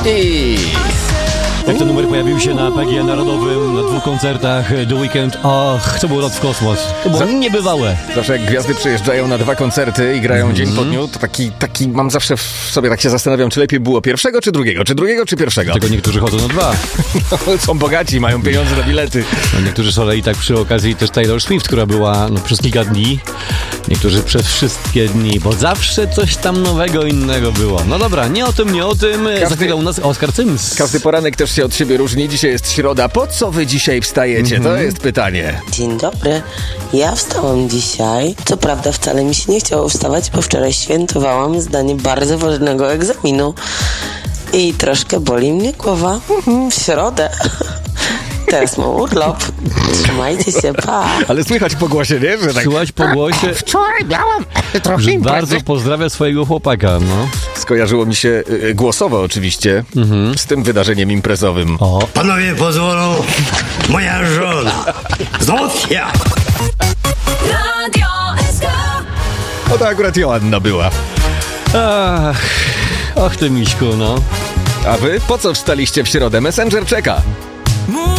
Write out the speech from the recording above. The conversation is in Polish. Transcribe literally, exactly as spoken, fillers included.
I... Jak ten numer pojawił się na P G Narodowym, na dwóch koncertach The Weeknd, ach, to był lot w kosmos. To było niebywałe. Zawsze jak gwiazdy przyjeżdżają na dwa koncerty i grają mm-hmm. dzień po dniu, to taki, taki mam zawsze w sobie, tak się zastanawiam, czy lepiej było pierwszego, czy drugiego, czy drugiego, czy pierwszego. Tego niektórzy chodzą na dwa. No, są bogaci, mają pieniądze na bilety. No, niektórzy z kolei tak przy okazji też Taylor Swift, która była no, przez kilka dni. Niektórzy przez wszystkie dni, bo zawsze coś tam nowego, innego było. No dobra, nie o tym, nie o tym. Każdy, Za chwilę u nas Oskar Cyms. Każdy poranek też się od siebie różni. Dzisiaj jest środa. Po co wy dzisiaj wstajecie? Mm-hmm. To jest pytanie. Dzień dobry. Ja wstałam dzisiaj. Co prawda wcale mi się nie chciało wstawać, bo wczoraj świętowałam zdanie bardzo ważnego egzaminu. I troszkę boli mnie głowa. W środę. Teraz mam urlop. Trzymajcie się, pa. Ale słychać po głosie, nie? Że tak... Słychać po głosie, wczoraj miałam trochę że bardzo pozdrawia swojego chłopaka, no. Skojarzyło mi się y, głosowo oczywiście mhm. z tym wydarzeniem imprezowym. O. Panowie pozwolą, moja żona Zofia. Radio S K. No to akurat Joanna była. Ach, och ty miśku, no. A wy po co wstaliście w środę? Messenger czeka.